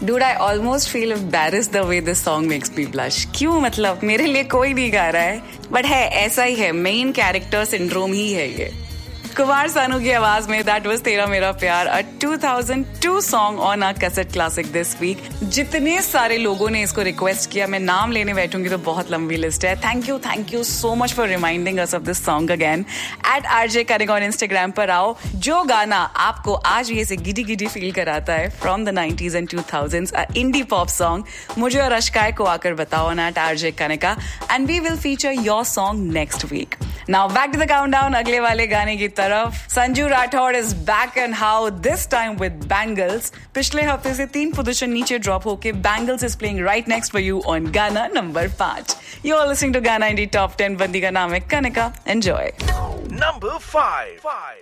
Dude, I almost feel embarrassed the way this song makes me blush. क्यों मतलब मेरे लिए कोई नहीं गा रहा है, बट है ऐसा ही है, मेन कैरेक्टर सिंड्रोम ही है ये. कुमार सानू की आवाज में दैट वाज तेरा मेरा प्यार, अ 2002 song on a cassette classic this week. जितने सारे लोगों ने इसको रिक्वेस्ट किया, मैं नाम लेने बैठूंगी तो बहुत लंबी लिस्ट है. Thank you so much for reminding us of this song again. @RJ Kanika on Instagram पर आओ. जो गाना आपको आज ये से गिडी गिडी फील कराता है from the 90s and 2000s, a indie pop song, मुझे और अश्काय को आकर बताओ on @RJ Kanika and we will feature your song next week. Now back to the countdown. अगले वाले गाने की तरफ. Sanju Rathore is back and how this time with bangles. पिछले हफ्ते से 3 पोजीशन नीचे ड्रॉप होके bangles is playing right next for you on गाना number 5. You are listening to गाना इंडी टॉप 10. बंदी का नाम है कनिका. एंजॉय. Number 5.